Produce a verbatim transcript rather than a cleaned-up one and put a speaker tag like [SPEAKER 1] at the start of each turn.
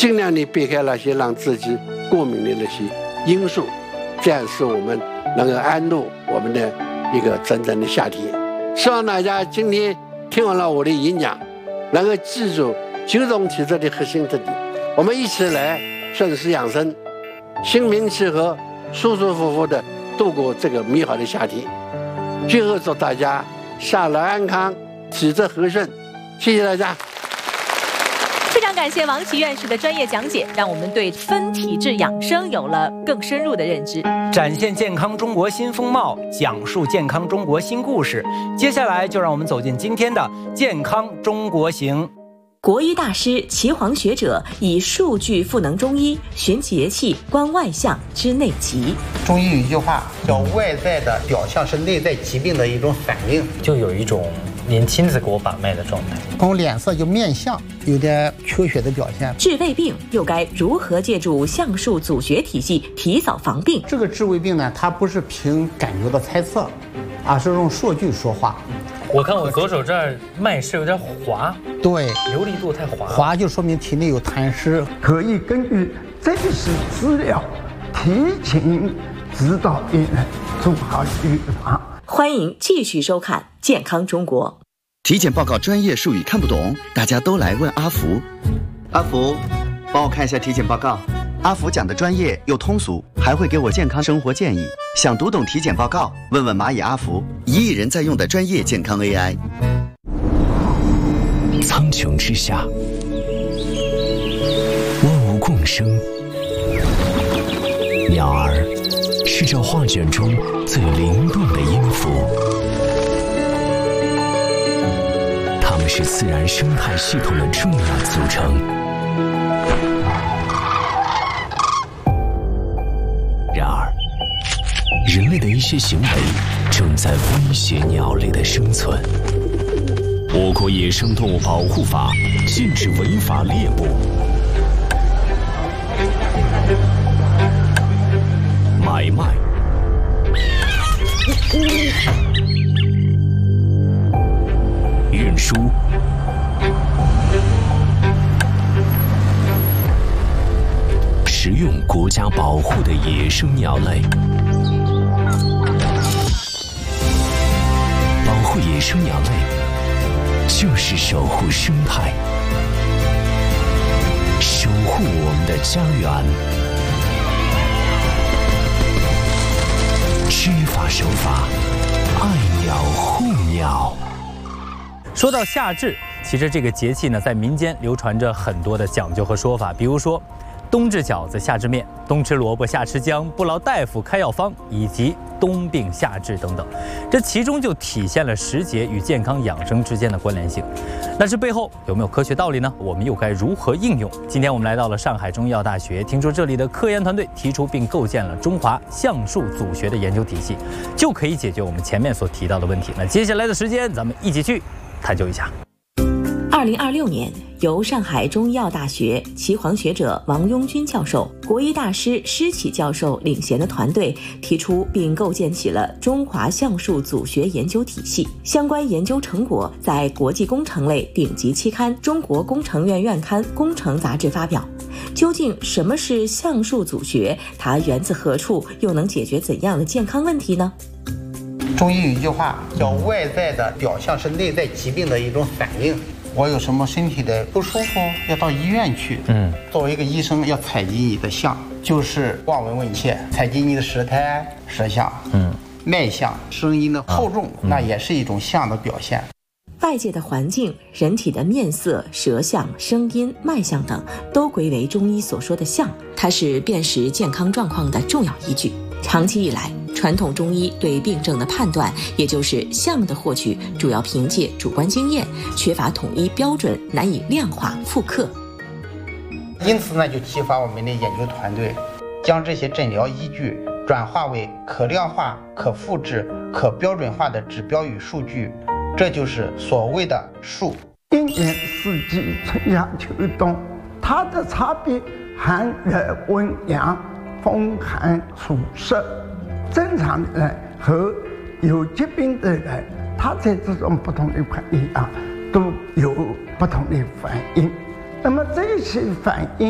[SPEAKER 1] 尽量的避开那些让自己过敏的那些因素，这样使我们能够安度我们的一个真正的夏天。希望大家今天听完了我的演讲，能够记住九种体质的核心特点，我们一起来顺势养生，心平气和，舒舒服服的度过这个美好的夏天。最后祝大家夏乐安康，体质和顺，谢谢大家。
[SPEAKER 2] 非常感谢王琦院士的专业讲解，让我们对分体质养生有了更深入的认知，
[SPEAKER 3] 展现健康中国新风貌，讲述健康中国新故事。接下来就让我们走进今天的健康中国行。
[SPEAKER 2] 国医大师、岐黄学者以数据赋能中医，寻节气、观外象、知内疾。
[SPEAKER 4] 中医有一句话叫“外在的表象是内在疾病的一种反应”，
[SPEAKER 5] 就有一种连亲自给我把脉的状态。
[SPEAKER 4] 从脸色就面相有点缺血的表现。
[SPEAKER 2] 治胃病又该如何借助相术组学体系提早防病？
[SPEAKER 4] 这个治胃病呢，它不是凭感觉的猜测，而是用数据说话。
[SPEAKER 5] 我看我左手这儿脉是有点滑，
[SPEAKER 4] 对，
[SPEAKER 5] 流利度太滑，
[SPEAKER 4] 滑就说明体内有痰湿，
[SPEAKER 6] 可以根据真实资料提前指导病人做好预防。
[SPEAKER 2] 欢迎继续收看《健康中国》。
[SPEAKER 7] 体检报告专业术语看不懂，大家都来问阿福。阿福，帮我看一下体检报告。阿福讲的专业又通俗，还会给我健康生活建议。想读懂体检报告，问问蚂蚁阿福，一亿人在用的专业健康 A I。
[SPEAKER 8] 苍穹之下，万物共生。鸟儿是这画卷中最灵动的音符，它们是自然生态系统的重要组成。然而，人类的一些行为正在威胁鸟类的生存。我国野生动物保护法禁止违法猎捕、买卖、运输、食用国家保护的野生鸟类。保护野生鸟类，就是守护生态，守护我们的家园。知法守法，爱鸟护鸟。
[SPEAKER 5] 说到夏至，其实这个节气呢，在民间流传着很多的讲究和说法，比如说冬治饺子夏治面，冬吃萝卜夏吃姜，不劳大夫开药方，以及冬病夏治等等。这其中就体现了时节与健康养生之间的关联性。那这背后有没有科学道理呢？我们又该如何应用？今天我们来到了上海中医药大学，听说这里的科研团队提出并构建了中华相术组学的研究体系，就可以解决我们前面所提到的问题。那接下来的时间，咱们一起去探究一下。
[SPEAKER 2] 二零二六年，由上海中医药大学岐黄学者王庸军教授、国医大师施启教授领衔的团队提出并构建起了中华相术组学研究体系。相关研究成果在国际工程类顶级期刊《中国工程院院刊工程》杂志发表。究竟什么是相术组学？它源自何处？又能解决怎样的健康问题呢？
[SPEAKER 4] 中医有一句话叫“外在的表象是内在疾病的一种反应”。我有什么身体的不舒服，要到医院去。嗯，作为一个医生，要采集你的相，就是望闻问切，采集你的舌苔、舌象，嗯，脉象、声音的厚重，嗯、那也是一种相的表现。
[SPEAKER 2] 外界的环境、人体的面色、舌象、声音、脉象等，都归为中医所说的相，它是辨识健康状况的重要依据。长期以来，传统中医对病症的判断，也就是相的获取，主要凭借主观经验，缺乏统一标准，难以量化复刻。
[SPEAKER 4] 因此呢，就激发我们的研究团队，将这些诊疗依据转化为可量化、可复制、可标准化的指标与数据，这就是所谓的术。
[SPEAKER 6] 一年四季，春夏秋冬，它的差别寒热温阳、风寒暑湿。正常的人和有疾病的人，他在这种不同的反应啊，都有不同的反应。那么这些反应